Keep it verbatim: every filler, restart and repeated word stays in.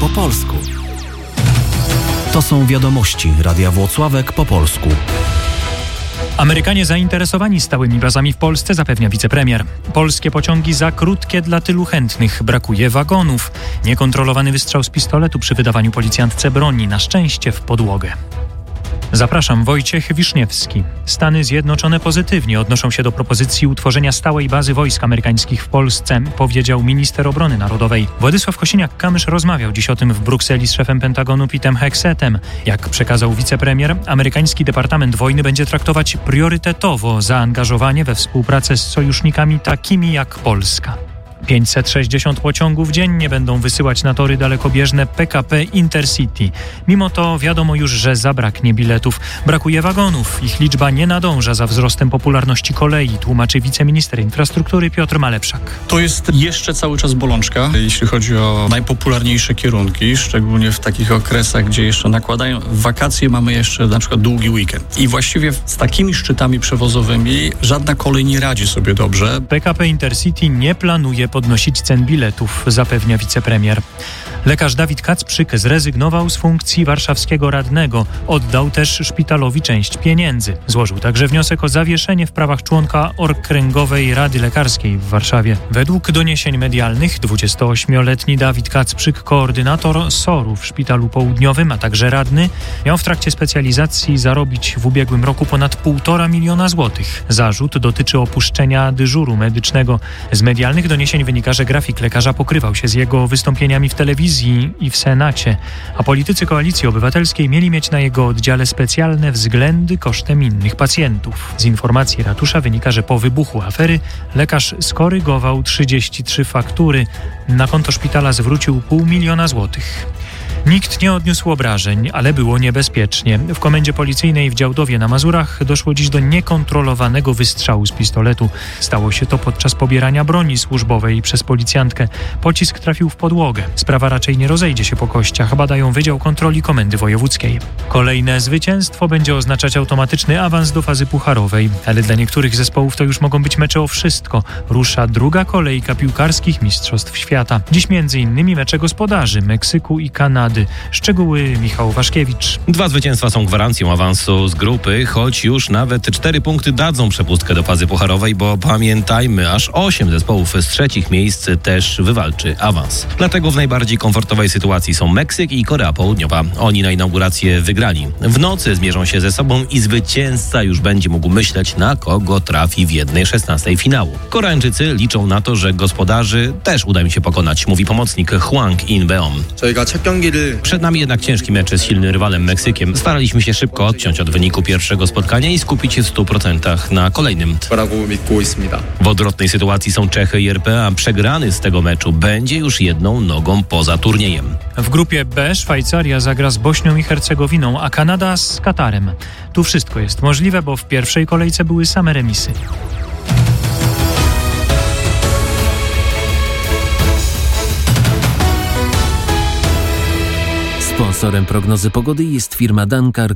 po polsku. To są wiadomości Radia Włocławek po polsku. Amerykanie zainteresowani stałymi bazami w Polsce, zapewnia wicepremier. Polskie pociągi za krótkie dla tylu chętnych. Brakuje wagonów. Niekontrolowany wystrzał z pistoletu przy wydawaniu policjantce broni. Na szczęście w podłogę. Zapraszam, Wojciech Wiszniewski. Stany Zjednoczone pozytywnie odnoszą się do propozycji utworzenia stałej bazy wojsk amerykańskich w Polsce, powiedział minister obrony narodowej. Władysław Kosiniak-Kamysz rozmawiał dziś o tym w Brukseli z szefem Pentagonu Petem Hexetem. Jak przekazał wicepremier, amerykański Departament Wojny będzie traktować priorytetowo zaangażowanie we współpracę z sojusznikami takimi jak Polska. pięćset sześćdziesiąt pociągów dziennie będą wysyłać na tory dalekobieżne P K P Intercity. Mimo to wiadomo już, że zabraknie biletów. Brakuje wagonów. Ich liczba nie nadąża za wzrostem popularności kolei, tłumaczy wiceminister infrastruktury Piotr Malepszak. To jest jeszcze cały czas bolączka, jeśli chodzi o najpopularniejsze kierunki, szczególnie w takich okresach, gdzie jeszcze nakładają. W wakacje mamy jeszcze na przykład długi weekend. I właściwie z takimi szczytami przewozowymi żadna kolej nie radzi sobie dobrze. P K P Intercity nie planuje podnosić cen biletów, zapewnia wicepremier. Lekarz Dawid Kacprzyk zrezygnował z funkcji warszawskiego radnego. Oddał też szpitalowi część pieniędzy. Złożył także wniosek o zawieszenie w prawach członka Okręgowej Rady Lekarskiej w Warszawie. Według doniesień medialnych dwudziestoośmioletni Dawid Kacprzyk, koordynator S O R-u w Szpitalu Południowym, a także radny, miał w trakcie specjalizacji zarobić w ubiegłym roku ponad półtora miliona złotych. Zarzut dotyczy opuszczenia dyżuru medycznego. Z medialnych doniesień wynika, że grafik lekarza pokrywał się z jego wystąpieniami w telewizji i w Senacie, a politycy Koalicji Obywatelskiej mieli mieć na jego oddziale specjalne względy kosztem innych pacjentów. Z informacji ratusza wynika, że po wybuchu afery lekarz skorygował trzydzieści trzy faktury. Na konto szpitala zwrócił pół miliona złotych. Nikt nie odniósł obrażeń, ale było niebezpiecznie. W komendzie policyjnej w Działdowie na Mazurach doszło dziś do niekontrolowanego wystrzału z pistoletu. Stało się to podczas pobierania broni służbowej przez policjantkę. Pocisk trafił w podłogę. Sprawa raczej nie rozejdzie się po kościach, badają Wydział Kontroli Komendy Wojewódzkiej. Kolejne zwycięstwo będzie oznaczać automatyczny awans do fazy pucharowej, ale dla niektórych zespołów to już mogą być mecze o wszystko. Rusza druga kolejka piłkarskich mistrzostw świata. Dziś między innymi mecze gospodarzy Meksyku i Kanady. Szczegóły Michał Waszkiewicz. Dwa zwycięstwa są gwarancją awansu z grupy, choć już nawet cztery punkty dadzą przepustkę do fazy pucharowej, bo pamiętajmy, aż osiem zespołów z trzecich miejsc też wywalczy awans. Dlatego w najbardziej komfortowej sytuacji są Meksyk i Korea Południowa. Oni na inaugurację wygrali. W nocy zmierzą się ze sobą i zwycięzca już będzie mógł myśleć, na kogo trafi w jednej szesnastej finału. Koreańczycy liczą na to, że gospodarzy też uda im się pokonać, mówi pomocnik Hwang In-beom. Przed nami jednak ciężki mecz z silnym rywalem Meksykiem. Staraliśmy się szybko odciąć od wyniku pierwszego spotkania i skupić się w stu procentach na kolejnym. W odwrotnej sytuacji są Czechy i R P A. Przegrany z tego meczu będzie już jedną nogą poza turniejem. W grupie B Szwajcaria zagra z Bośnią i Hercegowiną, a Kanada z Katarem. Tu wszystko jest możliwe, bo w pierwszej kolejce były same remisy. Sponsorem prognozy pogody jest firma Dankar.